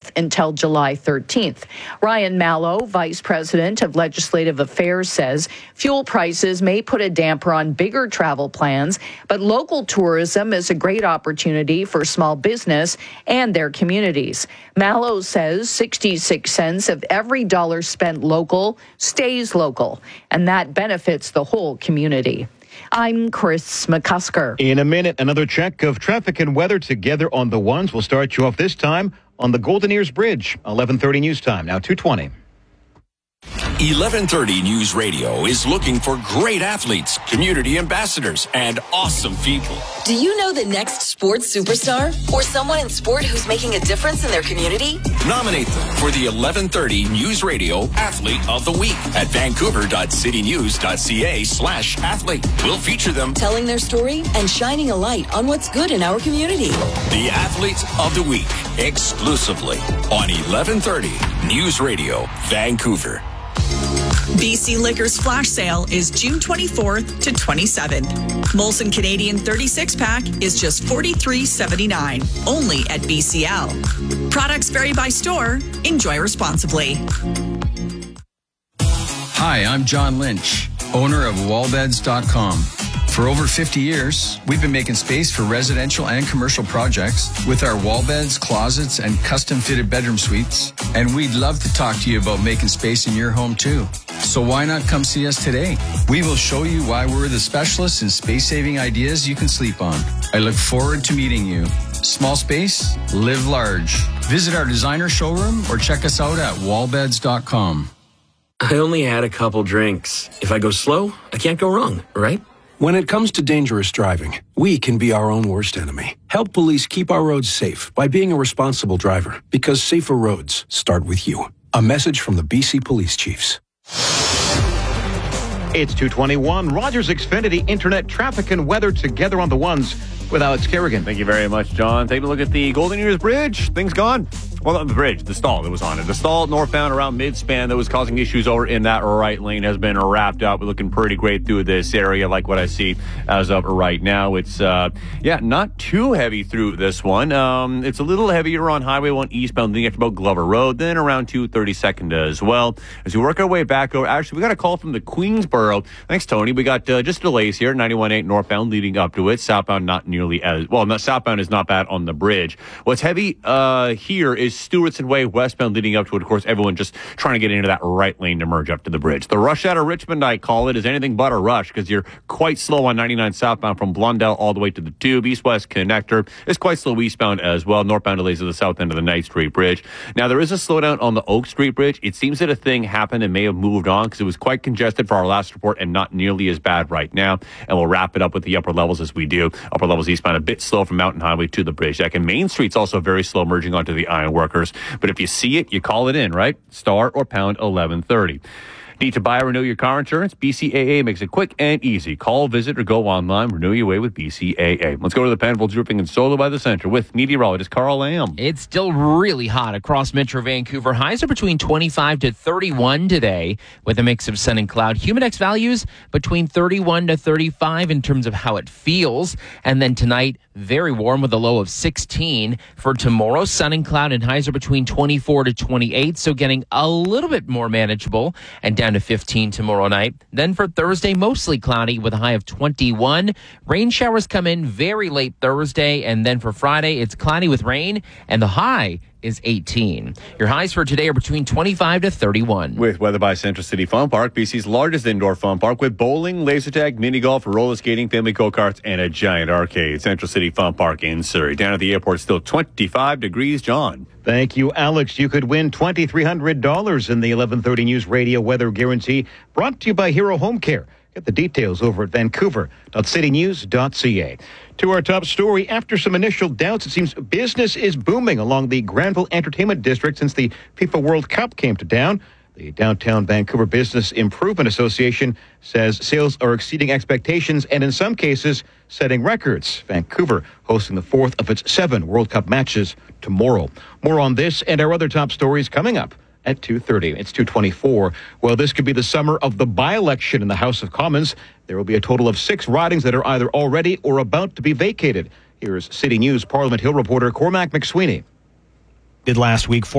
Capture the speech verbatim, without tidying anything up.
ninth until July thirteenth. Ryan Mallow, Vice President of Legislative Affairs, says fuel prices may put a damper on bigger travel plans, but local tourism is a great opportunity for small business and their communities. Mallow says sixty-six cents of every dollar spent local stays local, and that benefits the whole community. I'm Chris McCusker. In a minute, another check of traffic and weather together on the ones. We'll start you off this time on the Golden Ears Bridge. eleven thirty news time, now two twenty. eleven thirty News Radio is looking for great athletes, community ambassadors, and awesome people. Do you know the next sports superstar or someone in sport who's making a difference in their community? Nominate them for the eleven thirty News Radio Athlete of the Week at vancouver.citynews.ca slash athlete. We'll feature them telling their story and shining a light on what's good in our community. The Athlete of the Week, exclusively on eleven thirty News Radio, Vancouver. B C Liquor's flash sale is June twenty-fourth to twenty-seventh. Molson Canadian thirty-six pack is just forty-three seventy-nine, only at B C L. Products vary by store. Enjoy responsibly. Hi, I'm John Lynch, owner of wall beds dot com. For over fifty years, we've been making space for residential and commercial projects with our wall beds, closets, and custom-fitted bedroom suites. And we'd love to talk to you about making space in your home, too. So why not come see us today? We will show you why we're the specialists in space-saving ideas you can sleep on. I look forward to meeting you. Small space, live large. Visit our designer showroom or check us out at wall beds dot com. I only had a couple drinks. If I go slow, I can't go wrong, right? When it comes to dangerous driving, we can be our own worst enemy. Help police keep our roads safe by being a responsible driver, because safer roads start with you. A message from the B C Police Chiefs. It's two twenty-one. Rogers Xfinity Internet traffic and weather together on the ones with Alex Kerrigan. Thank you very much, John. Taking a look at the Golden Ears Bridge. Things gone. Well, not the bridge, the stall that was on it. The stall northbound around mid-span that was causing issues over in that right lane has been wrapped up. We're looking pretty great through this area, like what I see as of right now. It's, uh, yeah, not too heavy through this one. Um, it's a little heavier on Highway one eastbound, leading after about Glover Road, then around two thirty-second as well. As we work our way back over, actually, we got a call from the Queensboro. Thanks, Tony. We got uh, just delays here, ninety-one eight northbound leading up to it. Southbound not nearly as, well, not, southbound is not bad on the bridge. What's heavy uh, here is Stewartson Way westbound leading up to it. Of course, everyone just trying to get into that right lane to merge up to the bridge. The rush out of Richmond, I call it, is anything but a rush because you're quite slow on ninety-nine southbound from Blundell all the way to the Tube. East-west connector is quite slow eastbound as well. Northbound delays at the south end of the Knight Street Bridge. Now, there is a slowdown on the Oak Street Bridge. It seems that a thing happened and may have moved on because it was quite congested for our last report and not nearly as bad right now. And we'll wrap it up with the upper levels as we do. Upper levels eastbound a bit slow from Mountain Highway to the bridge deck. And Main Street's also very slow merging onto the Ironworkers. But if you see it, you call it in, right? Star or pound eleven thirty. Need to buy or renew your car insurance? B C A A makes it quick and easy. Call, visit, or go online. Renew your way with B C A A. Let's go to the Penfolds Roofing and Solar by the Center with meteorologist Carl Lamb. It's still really hot across Metro Vancouver. Highs are between twenty-five to thirty-one today with a mix of sun and cloud. Humidex values between thirty-one to thirty-five in terms of how it feels. And then tonight, very warm with a low of sixteen. For tomorrow, sun and cloud and highs are between twenty-four to twenty-eight. So getting a little bit more manageable and down to fifteen tomorrow night. Then for Thursday, mostly cloudy with a high of twenty-one. Rain showers come in very late Thursday. And then for Friday, it's cloudy with rain and the high is eighteen. Your highs for today are between twenty-five to thirty-one. With weather by Central City Fun Park, B C's largest indoor fun park with bowling, laser tag, mini golf, roller skating, family go-karts, and a giant arcade. Central City Fun Park in Surrey. Down at the airport, still twenty-five degrees. John. Thank you, Alex. You could win two thousand three hundred dollars in the eleven thirty News Radio Weather Guarantee, brought to you by Hero Home Care. Get the details over at vancouver dot city news dot c a. To our top story, after some initial doubts, it seems business is booming along the Granville Entertainment District since the FIFA World Cup came to town. The Downtown Vancouver Business Improvement Association says sales are exceeding expectations and in some cases setting records. Vancouver hosting the fourth of its seven World Cup matches tomorrow. More on this and our other top stories coming up at two thirty. It's two twenty-four. Well, this could be the summer of the by-election in the House of Commons. There will be a total of six ridings that are either already or about to be vacated. Here's City News Parliament Hill reporter Cormac McSweeney. Did last week